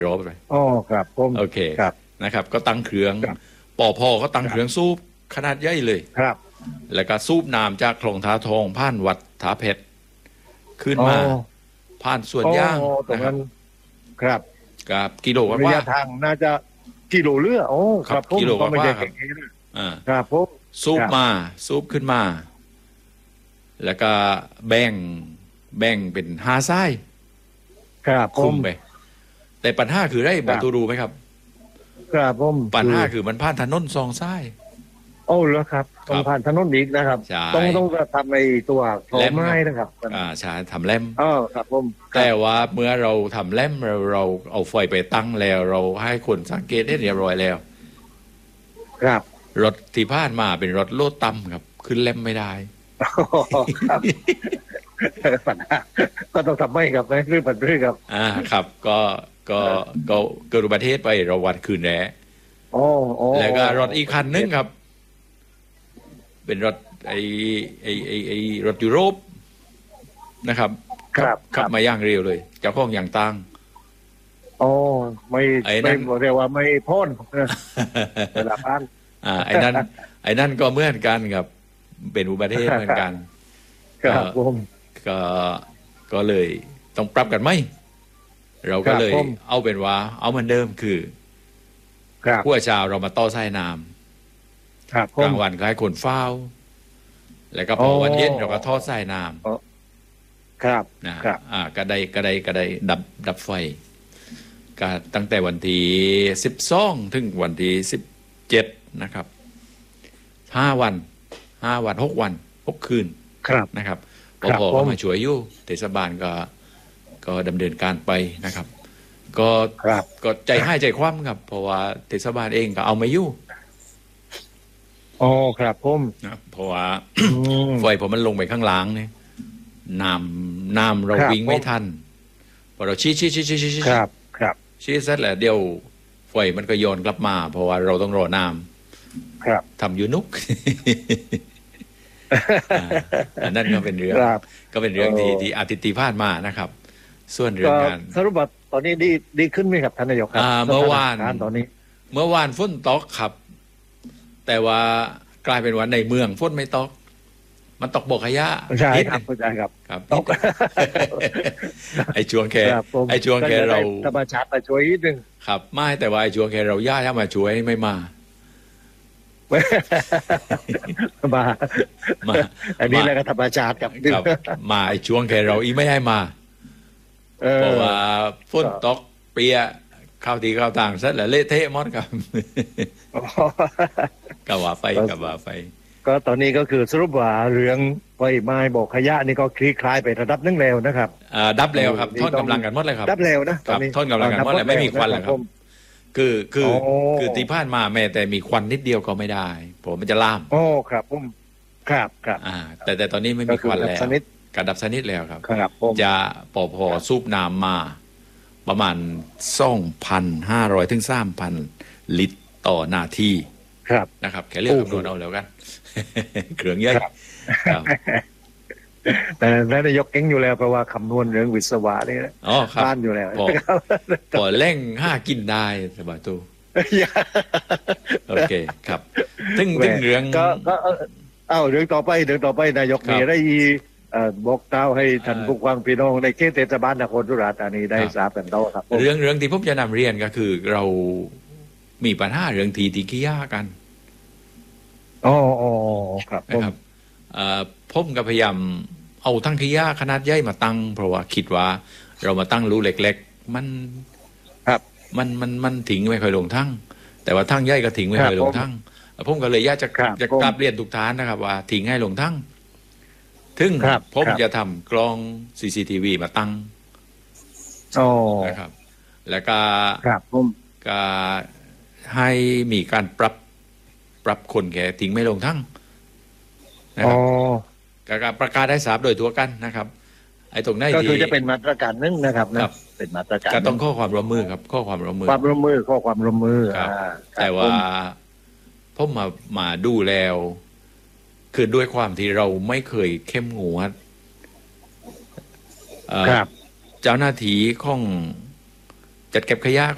รอบไปอ๋อครับผมโอเคครับนะครับก็ตั้งเครื่องปอพอก็ตั้งเครื่องสูบขนาดใหญ่เลยครับแล้วก็สูบน้ำจากคลองท่าทองผ่านวัดถาเพชรขึ้นอ๋อมาผ่านสวนย่างตรงนะครับนั้นครับกับกิโลกระว่ายะทางน่าจะกิโลเลือโอ้ครับผมกิโลก็ไม่ได้ว่าครัแข่บงนะอ่าครับผมสูบครับมาสูบขึ้นมา แล้วก็แบ่งเป็น5 ไส้ครับผคุมมไปแต่ปัญหาคือได้บอกตูรู้ไหมครับครับผมปัญหาคือมันผ่านถนน2 ไส้โอ้แล้วครับต้องผ่านถนนอีกนะครับใช่ต้องทำในตัวโถไม้นะครับใช่ทำแล่มอ๋อครับผมแต่ว่าเมื่อเราทำแล่มเราเอาไฟไปตั้งแล้วเราให้คนสังเกตได้เรียบร้อยแล้วครับรถที่ผ่านมาเป็นรถโลดต่ำครับขึ้นแล่มไม่ได้ครับปัญหาก็ต้องทำไม่ครับเรื่องปัญหาครับครับก็เกิดอุบัติเหตุไปเราวัดคืนแล้แล้วก็รถอีกคันนึงครับเป็นรถไอ้รถยุโรปนะครับขับมาย่างเร็วเลยเจ้าของอย่างตั้งอ๋อไม่เรียกว่าไม่พ้นเวลาพันไอ้นั่นก็เหมือนกันครับเป็นอุบัติเหตุเหมือนกันครับผมก็เลยต้องปรับกันไหมเราก็เลยเอาเป็นว่าเอาเหมือนเดิมคือผู้ชาวเรามาต่อสายน้ำกลางวันก็ให้คนเฝ้าแล้วก็พอวันเย็นเราก็ทอดสายน้ำครับนะครับก็ได้ดับไฟก็ตั้งแต่วันที่12ถึงวันที่17นะครับ5 วัน6 วัน6 คืนนะครับพอก็มาช่วยอยู่เทศบาลก็ดำเนินการไปนะครับก็ใจให้ใจคว่ำครับเพราะว่าเทศบาลเองก็เอามาอยู่อ๋อครับผมนะเพราะว่าไฟพอมันลงไปข้างล่างเนี่ยน้ำเราวิ่งไม่ทันพอเราชี้ครับชี้เสร็จแล้วเดี๋ยวไฟมันก็โยนกลับมาเพราะว่าเราต้องรอน้ำทำยูนุกนั่นก็เป็นเรื่องที่อาทิตย์ที่ผ่านมานะครับส่วนเรื่องงานสรุปว่าตอนนี้ดีขึ้นไหมครับท่านนายกครับเมื่อวานฝนตกครับแต่ว่ากลายเป็นว่าในเมืองฝนไม่ตกมันตกบ่อขยะใช่ครับเข้าใจครับตกไอ้ช่วงแค่เราธรรมชาติมาช่วยนิดนึงครับไม่แต่ว่าไอ้ช่วงแค่เราย่ามาช่วยไม่มาอันนี้แหละก็ธรรมชาติครับมาไอ้ช่วงแค่เราอีไม่ให้มาเพราะว่าฝนตกเปียข้าวทีข้าวต่างเสร็จแล้วเละเทะหมดครับกะว่าไฟก็ตอนนี้ก็คือสรุปว่าเรื่องไฟไหม้บ่อขยะนี่ก็คลี่คลายไประดับนึงแล้วนะครับดับแล้วครับทอดกำลังกันหมดเลยครับดับแล้วนะตอนนี้ทอดกำลังกันหมดเลยไม่มีควันแล้วครับคือที่ผ่านมาแม้แต่มีควันนิดเดียวก็ไม่ได้ผมมันจะล่ามครับผมครับแต่ตอนนี้ไม่มีควันแล้วการดับสนิทแล้วครับจะปอพอสูบน้ำมาประมาณ 2,500 ถึง 3,000 ลิตรต่อนาทีนะครับแค่เรื่องคำนวณเอาแล้วกันเครื่องใหญ่แต่นายกเก่งอยู่แล้วเพราะว่าคำนวณเรื่องวิศวะนี่ผ่านอยู่แล้วพอเร่ง5กินได้สบายตัวโอเคครับถึงเรื่องก็เรื่องต่อไปนายกมีอะไรบอกเต้าให้ท่านผู้ฟังพี่น้องในเขตเทศบาลนครสุราษฎร์ธานีได้ทราบกันต่อครับเรื่องที่ผมจะนำเรียนก็คือเรามีปัญหาเรื่องทีขี้ยากันครับผมก็พยายามเอาทั้งขี้ยาขนาดใหญ่มาตั้งเพราะว่าคิดว่าเรามาตั้งรูเล็กๆมันทิ้งไม่ค่อยลงทั้งแต่ว่าทั้งใหญ่ก็ทิ้งไม่ค่อยลงทั้งผมก็เลยอยากจะกลับเรียนทุกท่านนะครับว่าทิ้งให้ลงทั้งถึงผมจะทำกล้อง CCTV มาตั้งนะครับแล้วก็ให้มีการปรับคนแก่ทิ้งไม่ลงทั้งนะครับการประกาศได้ทราบโดยทั่วกันนะครับไอ้ตรงนี้ก็คือจะเป็นมาตรการนึงนะครับเป็นมาตรการก็ต้องข้อความร่วมมือครับข้อความร่วมมือแต่ว่าผมมาดูแล้วคือด้วยความที่เราไม่เคยเข้มงวดเจ้าหน้าที่ของจัดเก็บขยะ